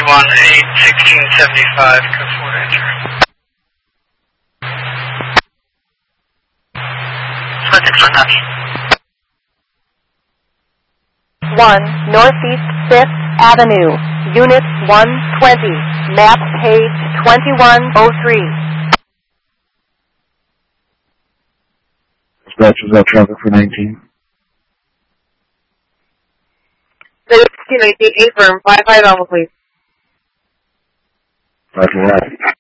318-1675, code 4 to enter. Squad 6-1, copy. 1 Northeast 5th Avenue, Unit 120, map page 2103. Dispatch is out traffic for 19. 1619, A firm, 55 Alma, please. Roger that.